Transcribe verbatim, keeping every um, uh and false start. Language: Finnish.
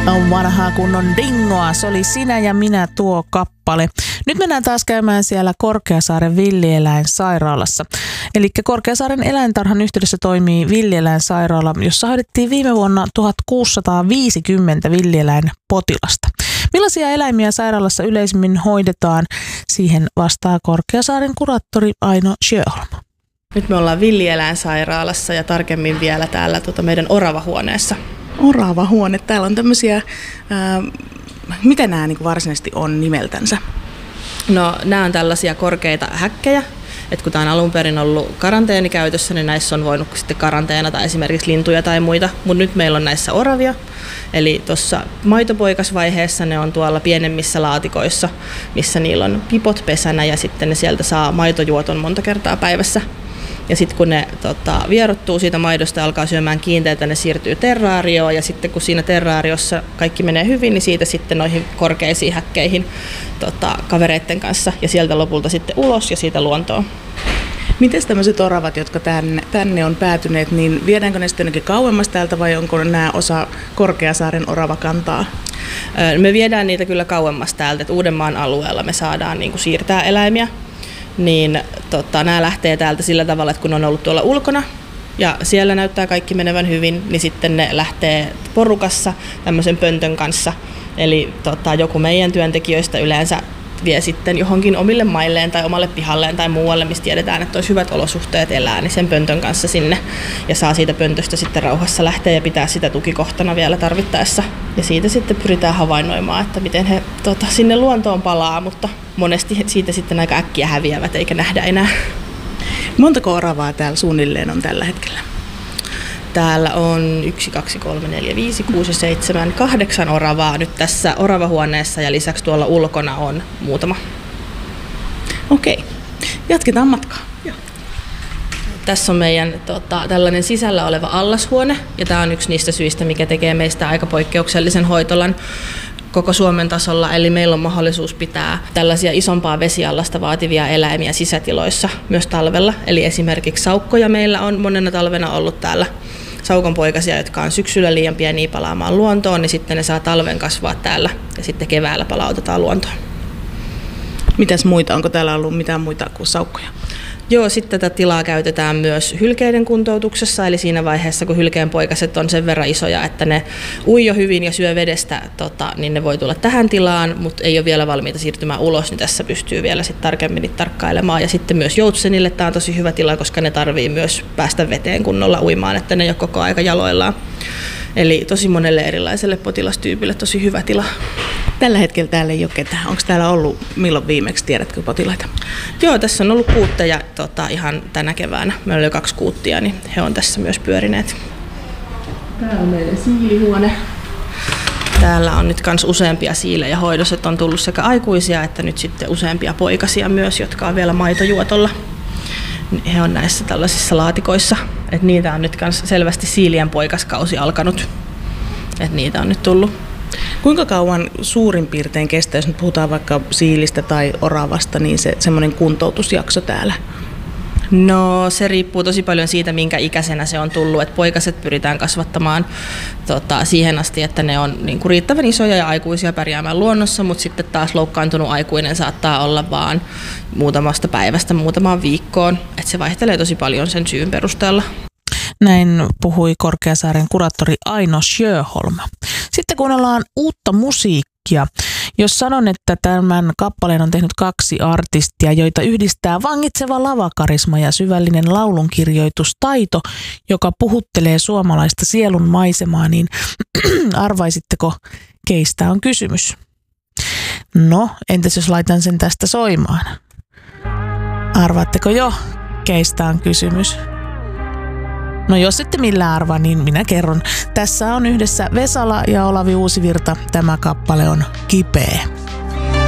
On vanhaa kunnon dingoa. Se oli Sinä ja minä tuo kappale. Nyt mennään taas käymään siellä Korkeasaaren villieläinsairaalassa. Eli Korkeasaaren eläintarhan yhteydessä toimii villieläinsairaala, jossa hoidettiin viime vuonna tuhatkuusisataaviisikymmentä villieläinpotilasta. Millaisia eläimiä sairaalassa yleisimmin hoidetaan? Siihen vastaa Korkeasaaren kuraattori Aino Sjöholm. Nyt me ollaan villieläinsairaalassa ja tarkemmin vielä täällä tuota meidän oravahuoneessa. Oravahuone. Täällä on tämmöisiä, ää, mitä nämä niin kuin varsinaisesti on nimeltänsä? No nämä on tällaisia korkeita häkkejä. Et kun tämä on alun perin ollut karanteenikäytössä, niin näissä on voinut sitten karanteenata esimerkiksi lintuja tai muita. Mutta nyt meillä on näissä oravia. Eli tuossa maitopoikasvaiheessa ne on tuolla pienemmissä laatikoissa, missä niillä on pipot pesänä ja sitten ne sieltä saa maitojuoton monta kertaa päivässä. Ja sitten kun ne tota, vierottuu siitä maidosta ja alkaa syömään kiinteitä, ne siirtyy terraarioon. Ja sitten kun siinä terraariossa kaikki menee hyvin, niin siitä sitten noihin korkeisiin häkkeihin tota, kavereiden kanssa. Ja sieltä lopulta sitten ulos ja siitä luontoon. Miten tämmöiset oravat, jotka tänne, tänne on päätyneet, niin viedäänkö ne sitten jonnekin kauemmas täältä vai onko nämä osa Korkeasaaren oravakantaa? Me viedään niitä kyllä kauemmas täältä, että Uudenmaan alueella me saadaan niin kuin siirtää eläimiä. Niin tota, nämä lähtee täältä sillä tavalla, että kun on ollut tuolla ulkona ja siellä näyttää kaikki menevän hyvin, niin sitten ne lähtee porukassa tämmöisen pöntön kanssa. Eli tota, joku meidän työntekijöistä yleensä vie sitten johonkin omille mailleen tai omalle pihalleen tai muualle, mistä tiedetään, että olisi hyvät olosuhteet elää, niin sen pöntön kanssa sinne ja saa siitä pöntöstä sitten rauhassa lähteä ja pitää sitä tukikohtana vielä tarvittaessa. Ja siitä sitten pyritään havainnoimaan, että miten he tota, sinne luontoon palaa, mutta monesti siitä sitten aika äkkiä häviävät eikä nähdä enää. Montako oravaa täällä suunnilleen on tällä hetkellä? Täällä on yksi, kaksi, kolme, neljä, viisi, kuusi, seitsemän, kahdeksan oravaa nyt tässä oravahuoneessa ja lisäksi tuolla ulkona on muutama. Okei, jatketaan matkaa. Joo. Tässä on meidän tota, tällainen sisällä oleva allashuone ja tämä on yksi niistä syistä, mikä tekee meistä aika poikkeuksellisen hoitolan koko Suomen tasolla, eli meillä on mahdollisuus pitää tällaisia isompaa vesiallasta vaativia eläimiä sisätiloissa myös talvella. Eli esimerkiksi saukkoja meillä on monena talvena ollut täällä saukonpoikasia, jotka on syksyllä liian pieniä palaamaan luontoon, niin sitten ne saa talven kasvaa täällä ja sitten keväällä palautetaan luontoon. Mitäs muita? Onko täällä ollut mitään muita kuin saukkoja? Joo, sitten tätä tilaa käytetään myös hylkeiden kuntoutuksessa, eli siinä vaiheessa, kun hylkeenpoikaset on sen verran isoja, että ne ui jo hyvin ja syö vedestä, tota, niin ne voi tulla tähän tilaan, mutta ei ole vielä valmiita siirtymään ulos, niin tässä pystyy vielä sit tarkemmin tarkkailemaan. Ja sitten myös joutsenille tämä on tosi hyvä tila, koska ne tarvii myös päästä veteen kunnolla uimaan, että ne ei ole koko aika jaloillaan. Eli tosi monelle erilaiselle potilastyypille tosi hyvä tila. Tällä hetkellä täällä ei ole ketään. Onko täällä ollut milloin viimeksi, tiedätkö potilaita? Joo, tässä on ollut kuutteja tota, ihan tänä keväänä. Meillä oli jo kaksi kuuttia, niin he on tässä myös pyörineet. Täällä on meidän siilihuone. Täällä on nyt myös useampia siilejä hoidossa. On tullut sekä aikuisia että nyt sitten useampia poikasia myös, jotka on vielä maitojuotolla. He on näissä tällaisissa laatikoissa. Et niitä on nyt myös selvästi siilien poikaskausi alkanut. Et niitä on nyt tullut. Kuinka kauan suurin piirtein kestää, jos nyt puhutaan vaikka siilistä tai oravasta, niin se semmoinen kuntoutusjakso täällä? No se riippuu tosi paljon siitä, minkä ikäisenä se on tullut. Et poikaset pyritään kasvattamaan tota, siihen asti, että ne on niinku riittävän isoja ja aikuisia pärjäämään luonnossa, mutta sitten taas loukkaantunut aikuinen saattaa olla vaan muutamasta päivästä muutamaan viikkoon. Et se vaihtelee tosi paljon sen syyn perusteella. Näin puhui Korkeasaaren kuraattori Aino Sjöholm. Sitten kuunnellaan uutta musiikkia. Jos sanon, että tämän kappaleen on tehnyt kaksi artistia, joita yhdistää vangitseva lavakarisma ja syvällinen laulunkirjoitustaito, joka puhuttelee suomalaista sielun maisemaa, niin arvaisitteko, keistä on kysymys? No, entäs jos laitan sen tästä soimaan? Arvaatteko jo, keistä on kysymys? No jos ette millään arvaa, niin minä kerron. Tässä on yhdessä Vesala ja Olavi Uusivirta. Tämä kappale on Kipeä.